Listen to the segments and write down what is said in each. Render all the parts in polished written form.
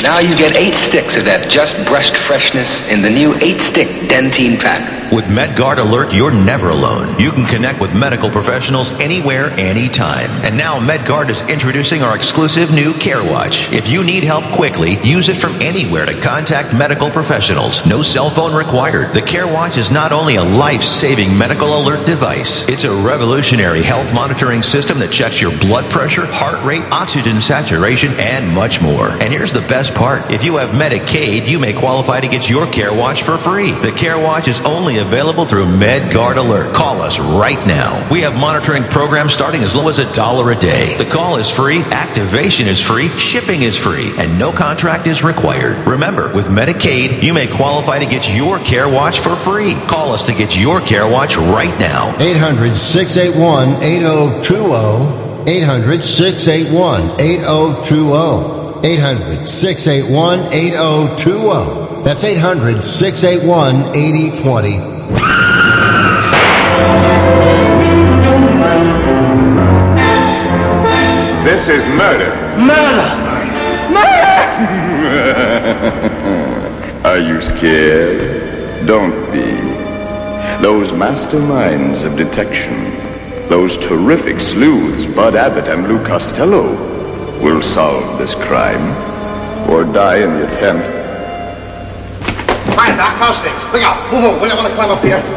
Now you get 8 sticks of that just brushed freshness in the new 8-stick Dentyne packs. With MedGuard Alert, you're never alone. You can connect with medical professionals anywhere, anytime. And now MedGuard is introducing our exclusive new CareWatch. If you need help quickly, use it from anywhere to contact medical professionals. No cell phone required. The CareWatch is not only a life-saving medical alert device, it's a revolutionary health monitoring system that checks your blood pressure, heart rate, oxygen saturation, and much more. And here's the best part. If you have Medicaid, you may qualify to get your CareWatch for free. The CareWatch is only available through MedGuard Alert. Call us right now. We have monitoring programs starting as low as $1 a day. The call is free, activation is free, shipping is free, and no contract is required. Remember, with Medicaid, you may qualify to get your CareWatch for free. Call us to get your CareWatch right now. 800-681-8020. 800-681-8020. 800-681-8020. That's 800-681-8020. This is murder. Murder! Murder! Are you scared? Don't be. Those masterminds of detection, those terrific sleuths, Bud Abbott and Lou Costello, will solve this crime, or die in the attempt. Hi, Doc. How's things? Look out. Move over. We don't want to climb up here.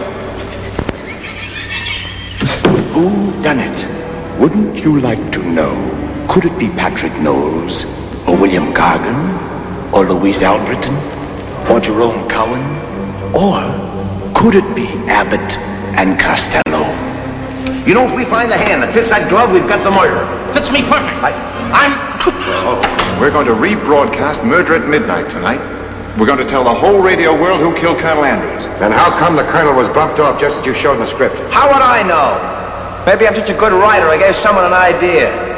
Who done it? Wouldn't you like to know? Could it be Patrick Knowles, or William Gargan, or Louise Alverton, or Jerome Cowan? Or could it be Abbott and Costello? You know, if we find the hand that fits that glove, we've got the murderer. Fits me perfect. We're going to rebroadcast Murder at Midnight tonight. We're going to tell the whole radio world who killed Colonel Andrews. Then how come the colonel was bumped off just as you showed in the script? How would I know? Maybe I'm such a good writer, I gave someone an idea.